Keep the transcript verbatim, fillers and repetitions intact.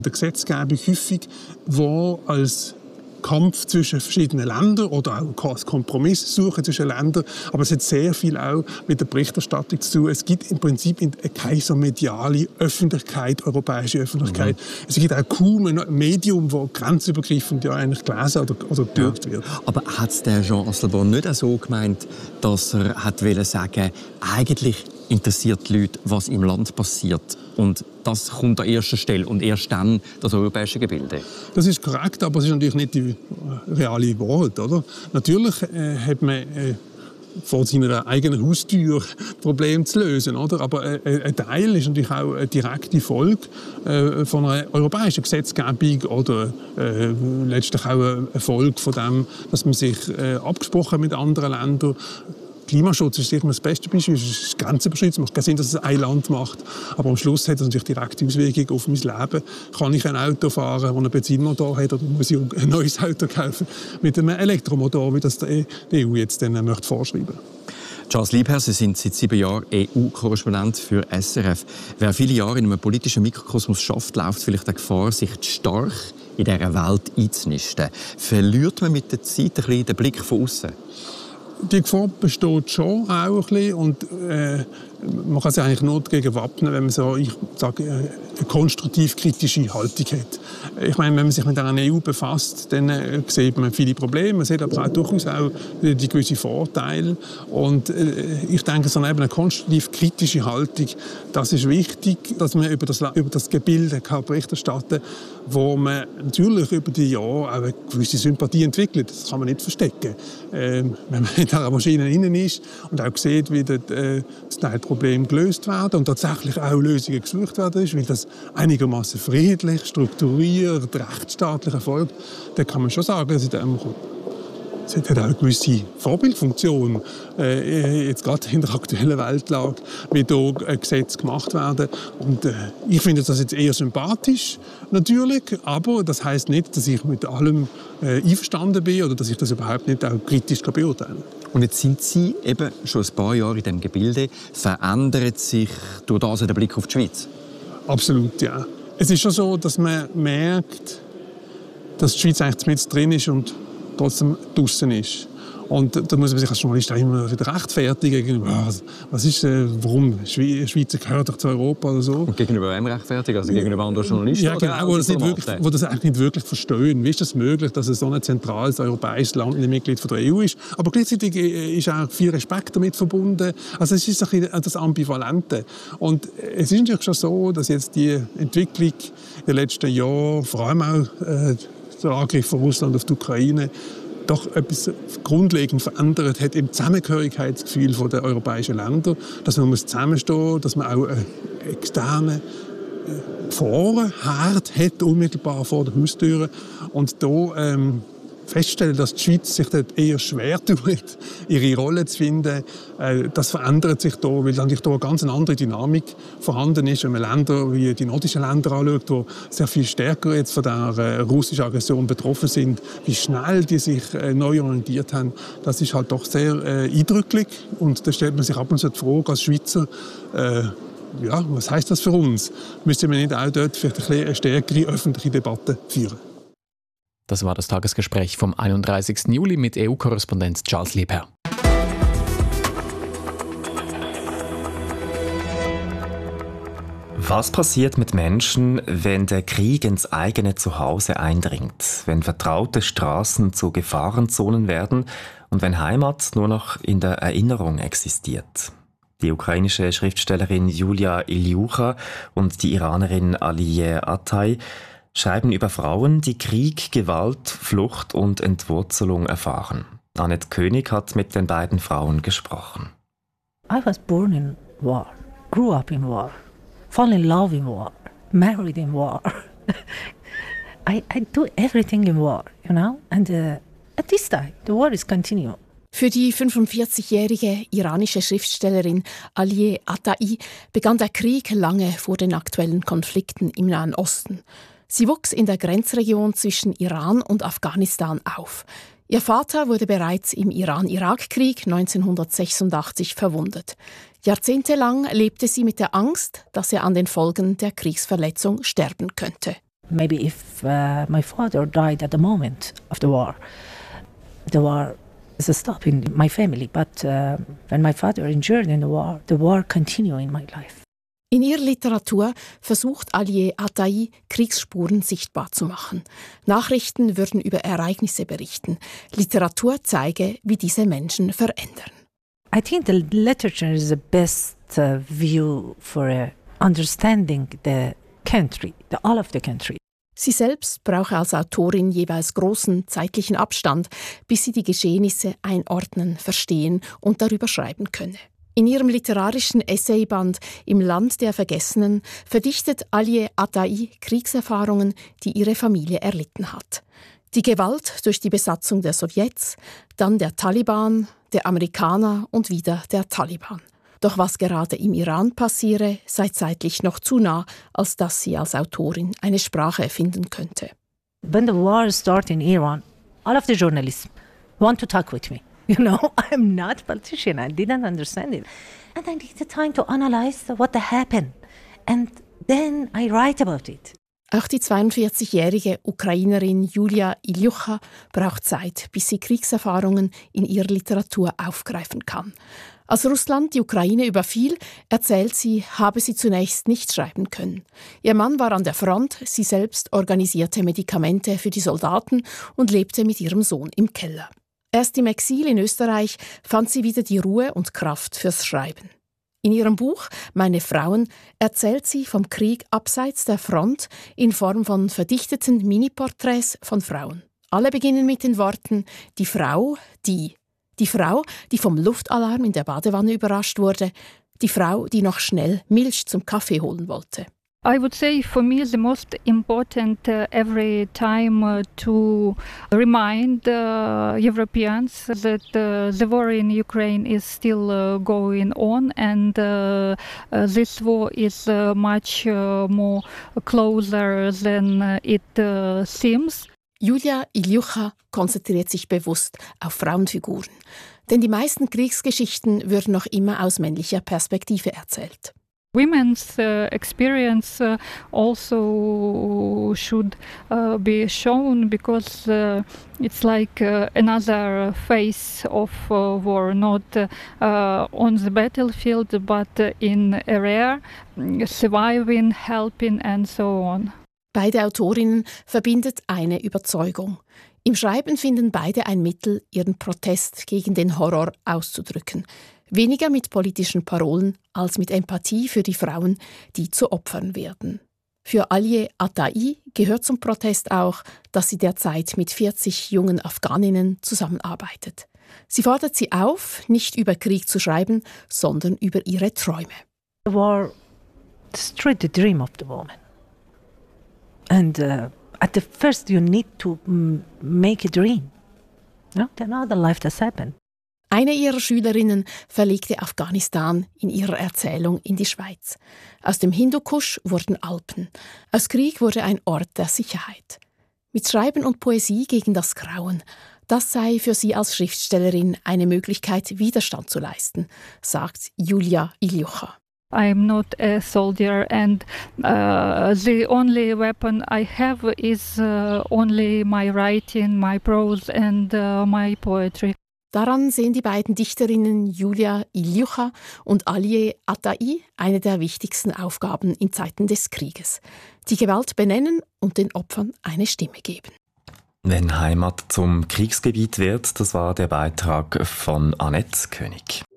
Die Gesetzgebung häufig war als Kampf zwischen verschiedenen Ländern oder auch als Kompromiss suchen zwischen Ländern. Aber es hat sehr viel auch mit der Berichterstattung zu tun. Es gibt im Prinzip keine so mediale Öffentlichkeit, europäische Öffentlichkeit. Mhm. Es gibt auch kaum ein Medium, das grenzübergreifend ja eigentlich gelesen oder, oder getürkt ja. wird. Aber hat der Jean Asselborn nicht auch so gemeint, dass er hat wollte sagen, eigentlich interessiert die Leute, was im Land passiert? Und das kommt an erster Stelle und erst dann das europäische Gebilde. Das ist korrekt, aber es ist natürlich nicht die reale Wahrheit, oder? Natürlich äh, hat man äh, vor seiner eigenen Haustür Probleme zu lösen, oder? Aber äh, ein Teil ist natürlich auch eine direkte Folge äh, von einer europäischen Gesetzgebung oder äh, letztlich auch eine Folge von dem, dass man sich äh, abgesprochen hat mit anderen Ländern. Klimaschutz ist sicher das beste Beispiel. Es ist grenzüberschreitend. Es macht keinen Sinn, dass es ein Land macht. Aber am Schluss hat es natürlich direkte Auswirkungen auf mein Leben. Kann ich ein Auto fahren, das einen Benzinmotor hat, oder muss ich ein neues Auto kaufen mit einem Elektromotor, wie das die E U jetzt dann möchte vorschreiben? Charles Liebherr, Sie sind seit sieben Jahren E U-Korrespondent für S R F. Wer viele Jahre in einem politischen Mikrokosmos schafft, läuft vielleicht die Gefahr, sich zu stark in dieser Welt einzunisten. Verliert man mit der Zeit ein bisschen den Blick von außen? Die Gefahr besteht schon auch ein bisschen und äh, man kann sich eigentlich nur dagegen wappnen, wenn man so, ich sage, eine konstruktiv-kritische Haltung hat. Ich meine, wenn man sich mit einer E U befasst, dann äh, sieht man viele Probleme, man sieht aber auch durchaus auch die gewissen Vorteile und äh, ich denke, so eine konstruktiv-kritische Haltung, das ist wichtig, dass man über das, über das Gebilde kann Bericht erstatten kann, wo man natürlich über die Jahre auch eine gewisse Sympathie entwickelt. Das kann man nicht verstecken. Ähm, wenn man in dieser Maschine innen ist und auch sieht, wie das, äh, das Problem gelöst werden und tatsächlich auch Lösungen gesucht werden, ist, weil das einigermaßen friedlich, strukturiert, rechtsstaatlich erfolgt, dann kann man schon sagen, dass es hat auch eine gewisse Vorbildfunktion, äh, jetzt gerade in der aktuellen Weltlage, wie hier Gesetze gemacht werden. Und äh, ich finde das jetzt eher sympathisch, natürlich, aber das heisst nicht, dass ich mit allem äh, einverstanden bin oder dass ich das überhaupt nicht auch kritisch beurteilen kann. Und jetzt sind Sie eben schon ein paar Jahre in diesem Gebilde. Verändert sich durch das der Blick auf die Schweiz? Absolut, ja. Es ist schon so, dass man merkt, dass die Schweiz eigentlich mit drin ist und trotzdem draussen ist. Und da muss man sich als Journalist auch immer wieder rechtfertigen. Was, was ist, äh, warum? Die Schweiz gehört doch zu Europa oder so. Und gegenüber wem rechtfertigen? Also gegenüber anderen Journalisten? Ja, genau, wo das, nicht wirklich, wo das eigentlich nicht wirklich verstehen. Wie ist das möglich, dass so ein zentrales europäisches Land ein Mitglied von der E U ist? Aber gleichzeitig ist auch viel Respekt damit verbunden. Also es ist ein bisschen das Ambivalente. Und es ist natürlich schon so, dass jetzt die Entwicklung in den letzten Jahren, vor allem auch äh, der Angriff von Russland auf die Ukraine, doch etwas grundlegend verändert hat im Zusammengehörigkeitsgefühl der europäischen Länder, dass man zusammenstehen muss, dass man auch einen externen Gefahrenherd hat, unmittelbar vor der Haustür. Und da ähm, feststellen, dass die Schweiz sich dort eher schwer tut, ihre Rolle zu finden. Äh, das verändert sich da, weil natürlich da eine ganz andere Dynamik vorhanden ist, wenn man Länder wie die nordischen Länder anschaut, die sehr viel stärker jetzt von der äh, russischen Aggression betroffen sind, wie schnell die sich äh, neu orientiert haben. Das ist halt doch sehr äh, eindrücklich und da stellt man sich ab und zu die Frage als Schweizer, äh, ja, was heisst das für uns? Müssen wir nicht auch dort vielleicht eine stärkere öffentliche Debatte führen? Das war das Tagesgespräch vom einunddreißigsten Juli mit E U-Korrespondent Charles Liebherr. Was passiert mit Menschen, wenn der Krieg ins eigene Zuhause eindringt, wenn vertraute Straßen zu Gefahrenzonen werden und wenn Heimat nur noch in der Erinnerung existiert? Die ukrainische Schriftstellerin Julia Ilyucha und die Iranerin Aliye Atay schreiben über Frauen, die Krieg, Gewalt, Flucht und Entwurzelung erfahren. Annette König hat mit den beiden Frauen gesprochen. I was born in war, grew up in war, fall in love in war, married in war. I, I do everything in war, you know? And uh, at this time, the war is continuing. Für die fünfundvierzigjährige iranische Schriftstellerin Aliye Atay begann der Krieg lange vor den aktuellen Konflikten im Nahen Osten. Sie wuchs in der Grenzregion zwischen Iran und Afghanistan auf. Ihr Vater wurde bereits im Iran-Irak-Krieg neunzehnhundertsechsundachtzig verwundet. Jahrzehntelang lebte sie mit der Angst, dass er an den Folgen der Kriegsverletzung sterben könnte. maybe if uh, my father died at the moment of the war, the war is a stop in my family. But uh, when my father injured in the war, the war continued in my life. In ihrer Literatur versucht Aliye Atai, Kriegsspuren sichtbar zu machen. Nachrichten würden über Ereignisse berichten. Literatur zeige, wie diese Menschen verändern. I think the literature is the best uh, view for uh, understanding the country, the all of the country. Sie selbst brauche als Autorin jeweils großen zeitlichen Abstand, bis sie die Geschehnisse einordnen, verstehen und darüber schreiben könne. In ihrem literarischen Essayband »Im Land der Vergessenen« verdichtet Aliye Atai Kriegserfahrungen, die ihre Familie erlitten hat. Die Gewalt durch die Besatzung der Sowjets, dann der Taliban, der Amerikaner und wieder der Taliban. Doch was gerade im Iran passiere, sei zeitlich noch zu nah, als dass sie als Autorin eine Sprache finden könnte. When the war started in Iran, all of the journalists want to talk with me. You know, I'm not a politician. I didn't understand it. And I needed time to analyze what happened. And then I write about it. Auch die zweiundvierzigjährige Ukrainerin Julia Ilyucha braucht Zeit, bis sie Kriegserfahrungen in ihrer Literatur aufgreifen kann. Als Russland die Ukraine überfiel, erzählt sie, habe sie zunächst nicht schreiben können. Ihr Mann war an der Front, sie selbst organisierte Medikamente für die Soldaten und lebte mit ihrem Sohn im Keller. Erst im Exil in Österreich fand sie wieder die Ruhe und Kraft fürs Schreiben. In ihrem Buch »Meine Frauen« erzählt sie vom Krieg abseits der Front in Form von verdichteten Mini-Porträts von Frauen. Alle beginnen mit den Worten »Die Frau, die«. Die Frau, die vom Luftalarm in der Badewanne überrascht wurde. Die Frau, die noch schnell Milch zum Kaffee holen wollte. I would say for me the most important uh, every time uh, to remind uh, Europeans that uh, the war in Ukraine is still uh, going on and uh, uh, this war is uh, much uh, more closer than uh, it uh, seems. Julia Ilyucha konzentriert sich bewusst auf Frauenfiguren, denn die meisten Kriegsgeschichten würden noch immer aus männlicher Perspektive erzählt. Women's uh, experience uh, also should uh, be shown because uh, it's like uh, another face of uh, war, not uh, on the battlefield but in area, surviving, helping and so on. Beide Autorinnen verbindet eine Überzeugung. Im Schreiben finden beide ein Mittel, ihren Protest gegen den Horror auszudrücken. Weniger mit politischen Parolen als mit Empathie für die Frauen, die zu Opfern werden. Für Aliye Atai gehört zum Protest auch, dass sie derzeit mit vierzig jungen Afghaninnen zusammenarbeitet. Sie fordert sie auf, nicht über Krieg zu schreiben, sondern über ihre Träume. The war destroyed the dream of the woman. And uh, at the first you need to m- make a dream. No? Then other life has happened. Eine ihrer Schülerinnen verlegte Afghanistan in ihrer Erzählung in die Schweiz. Aus dem Hindukusch wurden Alpen. Aus Krieg wurde ein Ort der Sicherheit. Mit Schreiben und Poesie gegen das Grauen, das sei für sie als Schriftstellerin eine Möglichkeit, Widerstand zu leisten, sagt Julia Ilyucha. I'm not a soldier and uh, the only weapon I have is uh, only my writing, my prose and uh, my poetry. Daran sehen die beiden Dichterinnen Julia Ilyucha und Aliye Atai eine der wichtigsten Aufgaben in Zeiten des Krieges. Die Gewalt benennen und den Opfern eine Stimme geben. Wenn Heimat zum Kriegsgebiet wird, das war der Beitrag von Annette König.